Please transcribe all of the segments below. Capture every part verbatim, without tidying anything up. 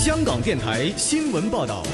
香港电台新闻报道。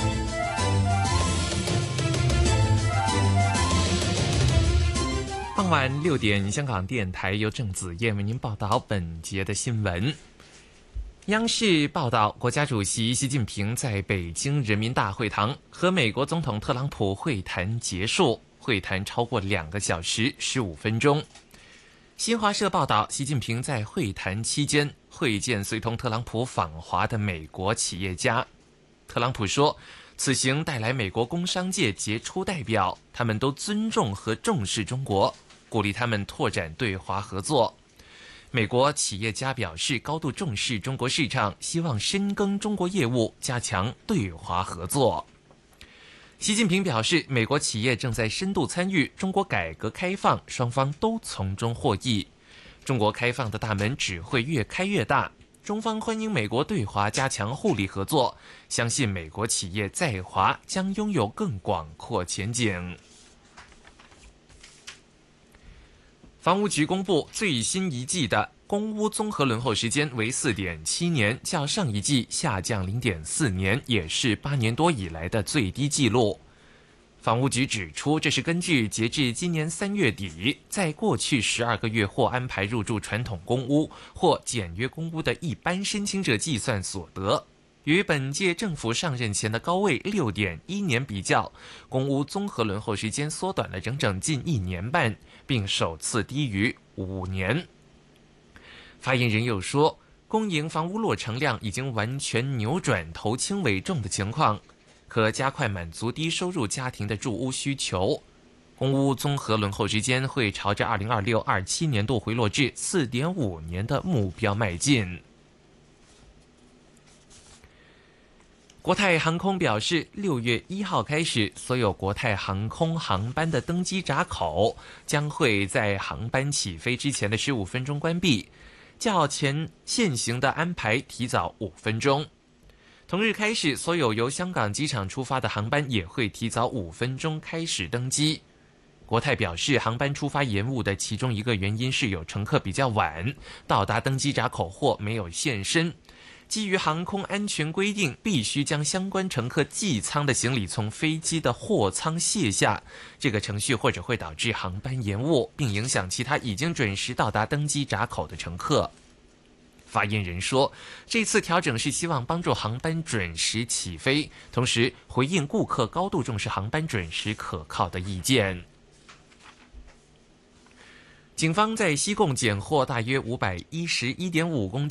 傍晚六点，香港电台由郑子燕为您报道本节的新闻。央视报道，国家主席习近平在北京人民大会堂和美国总统特朗普会谈结束，会谈超过两个小时十五分钟。新华社报道，习近平在会谈期间会见随同特朗普访华的美国企业家。特朗普说，此行带来美国工商界杰出代表，他们都尊重和重视中国，鼓励他们拓展对华合作。美国企业家表示高度重视中国市场，希望深耕中国业务，加强对华合作。习近平表示，美国企业正在深度参与中国改革开放，双方都从中获益。中国开放的大门只会越开越大，中方欢迎美国对华加强互利合作，相信美国企业在华将拥有更广阔前景。房屋局公布最新一季的公屋综合轮候时间为 四点七年，较上一季下降 零点四年，也是八年多以来的最低纪录。房屋局指出，这是根据截至今年三月底，在过去十二个月或安排入住传统公屋或简约公屋的一般申请者计算所得。与本届政府上任前的高位 六点一年比较，公屋综合轮候时间缩短了整整近一年半，并首次低于五年。发言人又说，公营房屋落成量已经完全扭转头轻尾重的情况，可加快满足低收入家庭的住屋需求。公屋综合轮候时间会朝着二零二六二七年度回落至 四点五年的目标迈进。国泰航空表示，六月一号开始，所有国泰航空航班的登机闸口将会在航班起飞之前的十五分钟关闭，较前现行的安排提早五分钟。同日开始，所有由香港机场出发的航班也会提早五分钟开始登机。国泰表示，航班出发延误的其中一个原因是有乘客比较晚到达登机闸口或没有现身。基于航空安全规定，必须将相关乘客寄舱的行李从飞机的货舱卸下，这个程序或者会导致航班延误，并影响其他已经准时到达登机闸口的乘客。发言人说，这次调整是希望帮助航班准时起飞，同时回应顾客高度重视航班准时可靠的意见。警方在西贡检获大约五百一十一点五公斤